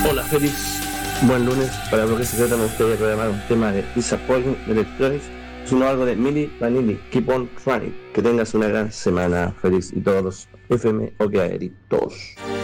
Hola, feliz buen lunes. Para lo que se trata me gustaría programar un tema de Disappointment de Electronics, sino algo de Milli Vanilli, Keep on Running. Que tengas una gran semana, feliz, y todos los FM OK todos.